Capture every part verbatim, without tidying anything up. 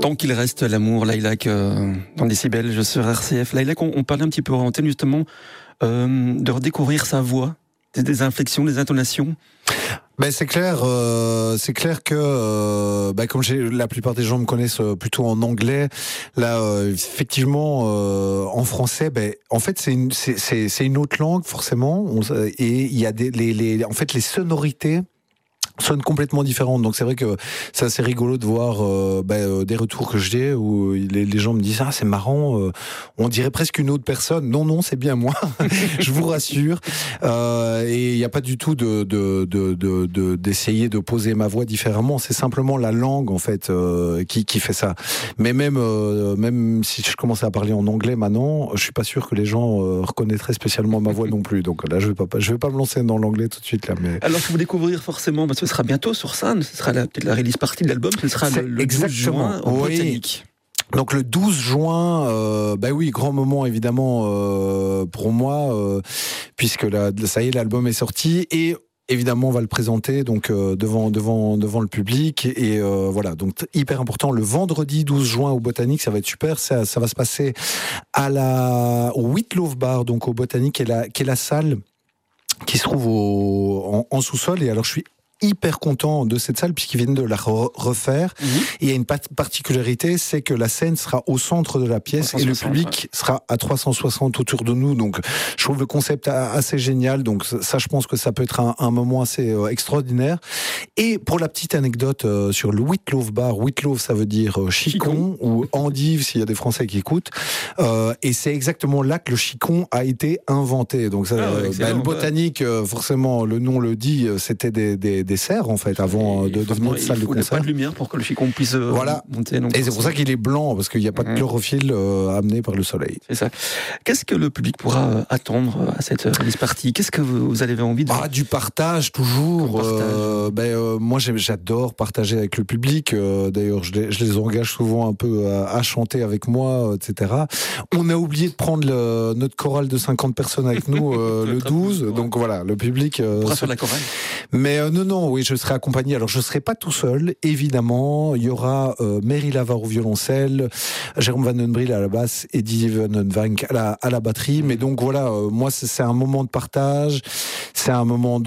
Tant qu'il reste l'amour, Lilac, euh, dans Décibel, je sur R C F. Lilac, on, on parlait un petit peu en antenne justement euh, de redécouvrir sa voix, des, des inflexions, des intonations. Ben c'est clair, euh, c'est clair que euh, ben comme j'ai, la plupart des gens me connaissent plutôt en anglais, là euh, effectivement euh, en français, ben en fait c'est une c'est c'est, c'est une autre langue forcément, on, et il y a des les, les en fait les sonorités sonne complètement différente, donc c'est vrai que c'est assez rigolo de voir euh, bah, euh, des retours que j'ai où les, les gens me disent ah c'est marrant, euh, on dirait presque une autre personne. Non non c'est bien moi, je vous rassure. Euh, et il n'y a pas du tout de, de, de, de, de d'essayer de poser ma voix différemment. C'est simplement la langue en fait euh, qui, qui fait ça. Mais même euh, même si je commençais à parler en anglais maintenant, je suis pas sûr que les gens euh, reconnaîtraient spécialement ma voix non plus. Donc là je vais pas je vais pas me lancer dans l'anglais tout de suite là. Mais alors, il faut découvrir forcément. Parce que ce sera bientôt sur scène, ce sera la, peut-être la release partie de l'album, ce sera c'est le, le douze juin en oui. Botanique. Donc le douze juin, euh, bah oui, grand moment évidemment euh, pour moi, euh, puisque la, ça y est, l'album est sorti et évidemment on va le présenter donc euh, devant devant devant le public et euh, voilà, donc hyper important, le vendredi douze juin au Botanique, ça va être super, ça, ça va se passer à la au Whitlow Bar, donc au Botanique, qui est la, qui est la salle qui se trouve au, en, en sous-sol. Et alors je suis hyper content de cette salle puisqu'ils viennent de la re- refaire. Mmh. Et il y a une pat- particularité, c'est que la scène sera au centre de la pièce et le public ouais. sera à trois cent soixante autour de nous. Donc, je trouve le concept assez génial. Donc, ça, je pense que ça peut être un, un moment assez euh, extraordinaire. Et pour la petite anecdote euh, sur le Whitlow Bar, Whitlow, ça veut dire euh, chicon, chicon ou endive s'il y a des Français qui écoutent. Euh, et c'est exactement là que le chicon a été inventé. Donc, ça, ah ouais, euh, bah, le Botanique, euh, forcément, le nom le dit, c'était des, des des serres en fait avant et de devenir salle de concert. Il n'y a pas de lumière pour que le chicon puisse euh, voilà. monter. Donc et c'est pour ça qu'il est blanc parce qu'il n'y a pas de chlorophylle euh, amené par le soleil. C'est ça. Qu'est-ce que le public pourra euh, attendre à cette release party ? Qu'est-ce que vous, vous avez envie de ah, du partage toujours. Partage. Euh, ben euh, moi j'adore partager avec le public. Euh, d'ailleurs je les, je les engage souvent un peu à, à chanter avec moi, et cetera. On a oublié de prendre le, notre chorale de cinquante personnes avec nous euh, le douze. Ouais. Donc voilà, le public. Euh, on pourra faire la chorale. Mais euh, non non. Oui, je serai accompagné. Alors, je ne serai pas tout seul, évidemment. Il y aura euh, Mary Lavar au violoncelle, Jérôme Van Den Briel à la basse, Eddie Van Den Vank à la, à la batterie. Mais donc, voilà, euh, moi, c'est, c'est un moment de partage. C'est un moment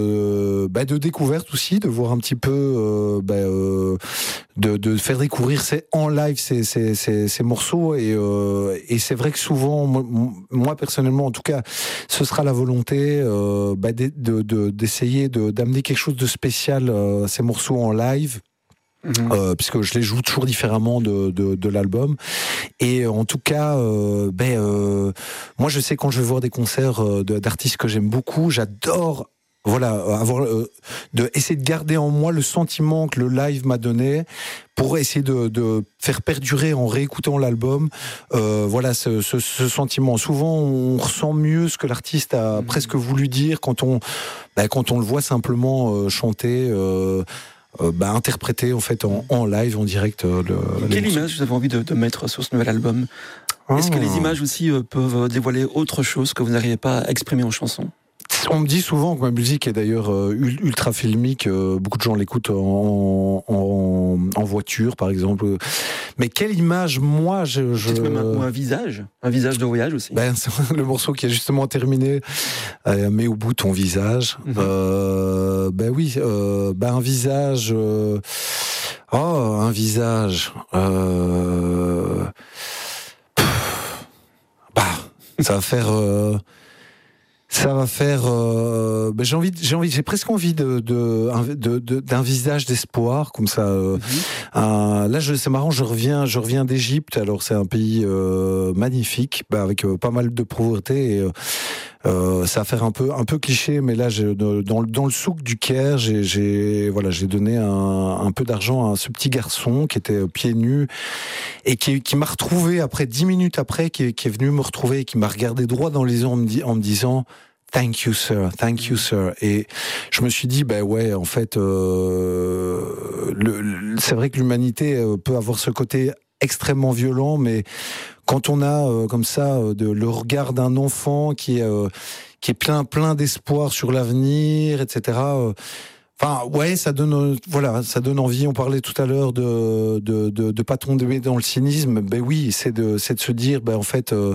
de, bah, de découverte aussi, de voir un petit peu, euh, bah, euh, de, de faire découvrir ces, en live ces, ces, ces, ces morceaux. Et, euh, et c'est vrai que souvent, moi, moi, personnellement, en tout cas, ce sera la volonté euh, bah, de, de, de, d'essayer de, d'amener quelque chose de spécial, euh, ces morceaux en live. Mmh. Euh, puisque je les joue toujours différemment de, de, de l'album. Et en tout cas, euh, ben, euh, moi je sais quand je vais voir des concerts euh, de, d'artistes que j'aime beaucoup, j'adore voilà, avoir, euh, de, essayer de garder en moi le sentiment que le live m'a donné pour essayer de, de faire perdurer en réécoutant l'album euh, voilà, ce, ce, ce sentiment. Souvent on ressent mieux ce que l'artiste a mmh. presque voulu dire quand on, ben, quand on le voit simplement euh, chanter euh, Euh, bah, interpréter en fait en, en live, en direct. Euh, le, Quelle image vous avez envie de, de mettre sur ce nouvel album ? ah. Est-ce que les images aussi euh, peuvent dévoiler autre chose que vous n'arrivez pas à exprimer en chanson ? On me dit souvent que ma musique est d'ailleurs euh, ultra filmique. Euh, beaucoup de gens l'écoutent en, en, en voiture, par exemple. Mais quelle image, moi, je... je... C'est même un, ou un visage, un visage de voyage aussi. Ben, c'est le morceau qui a justement terminé. Euh, mets au bout ton visage. Mm-hmm. Euh, ben oui, euh, ben un visage... Euh... Oh, un visage... Euh... Bah, ça va faire... Euh... Ça va faire. Euh, ben j'ai envie, j'ai envie, j'ai presque envie de, de, de, de d'un visage d'espoir comme ça. Euh, mm-hmm. un, là, je, c'est marrant. Je reviens, je reviens d'Égypte. Alors, c'est un pays euh, magnifique, ben, avec euh, pas mal de pauvreté. Et, euh, euh, ça va faire un peu, un peu cliché, mais là, j'ai, dans, dans le souk du Caire, j'ai, j'ai, voilà, j'ai donné un, un peu d'argent à ce petit garçon qui était pieds nus et qui, qui m'a retrouvé après dix minutes après, qui, qui est venu me retrouver et qui m'a regardé droit dans les yeux en me, en me disant. Thank you, sir. Thank you, sir. Et je me suis dit, ben ouais, en fait, euh, le, le, c'est vrai que l'humanité peut avoir ce côté extrêmement violent, mais quand on a euh, comme ça euh, de, le regard d'un enfant qui est euh, qui est plein plein d'espoir sur l'avenir, et cetera. Euh, Enfin, ouais, ça donne, voilà, ça donne envie. On parlait tout à l'heure de de de, de pas tomber dans le cynisme. Ben oui, c'est de c'est de se dire, ben en fait, euh,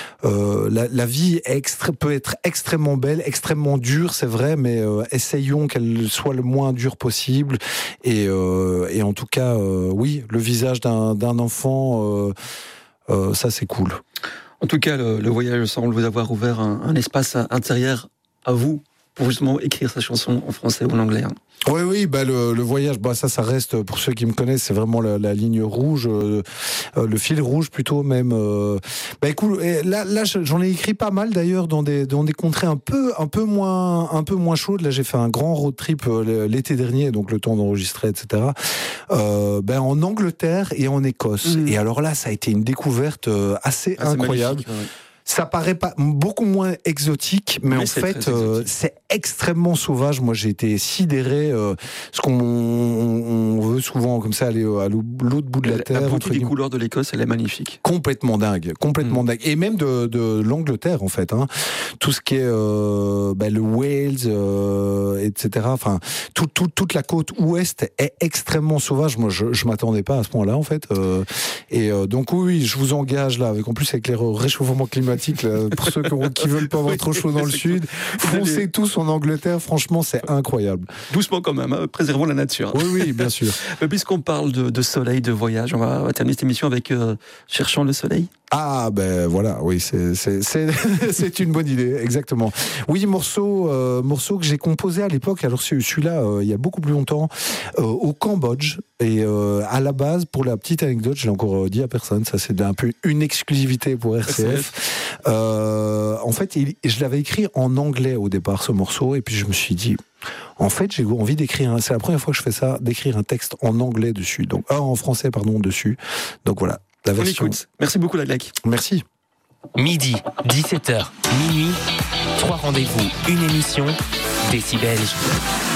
euh, la, la vie est extra, peut être extrêmement belle, extrêmement dure, c'est vrai, mais euh, essayons qu'elle soit le moins dure possible. Et euh, et en tout cas, euh, oui, le visage d'un d'un enfant, euh, euh, ça c'est cool. En tout cas, le, le voyage semble vous avoir ouvert un, un espace intérieur à vous pour justement écrire sa chanson en français ou en anglais. Hein. Oui, oui, bah le, le voyage, bah ça, ça reste pour ceux qui me connaissent, c'est vraiment la, la ligne rouge, euh, le fil rouge plutôt même. Euh, bah écoute, là, là, j'en ai écrit pas mal d'ailleurs dans des dans des contrées un peu un peu moins un peu moins chaudes. Là, j'ai fait un grand road trip l'été dernier, donc le temps d'enregistrer, et cetera. Euh, ben en Angleterre et en Écosse. Mmh. Et alors là, ça a été une découverte assez ah, incroyable. Ouais. Ça paraît pas beaucoup moins exotique, mais, mais en fait, euh, c'est extrêmement sauvage. Moi, j'ai été sidéré. Euh, parce qu'on on, on veut souvent comme ça aller à l'autre bout de la, la terre. La beauté des couleurs de l'Écosse, elle est magnifique. Complètement dingue, complètement mmh. dingue. Et même de, de l'Angleterre, en fait. Hein. Tout ce qui est euh, bah, le Wales, euh, et cetera. Enfin, tout, tout, toute la côte ouest est extrêmement sauvage. Moi, je, je m'attendais pas à ce point-là, en fait. Euh, et euh, donc oui, je vous engage là, avec en plus avec les réchauffements climatiques. Là, pour ceux qui veulent pas avoir trop chaud dans le sud, foncez tous en Angleterre, franchement c'est incroyable. Doucement quand même, hein, préservons la nature. Oui, oui, bien sûr. Mais puisqu'on parle de, de soleil, de voyage, on va, on va terminer cette émission avec euh, Cherchant le soleil. Ah ben voilà, oui, c'est c'est c'est c'est une bonne idée, exactement. Oui, morceau euh, morceau que j'ai composé à l'époque. Alors celui-là, euh, il y a beaucoup plus longtemps, euh, au Cambodge. Et euh, à la base, pour la petite anecdote, je l'ai encore dit à personne. Ça, c'est un peu une exclusivité pour R C F. Euh, en fait, il, je l'avais écrit en anglais au départ, ce morceau, et puis je me suis dit. En fait, j'ai envie d'écrire. C'est la première fois que je fais ça, d'écrire un texte en anglais dessus, donc ah, en français, pardon, dessus. Donc voilà. La version. On écoute. Merci beaucoup, Laglac. Merci. Midi, dix-sept heures, minuit, trois rendez-vous, une émission, Décibel.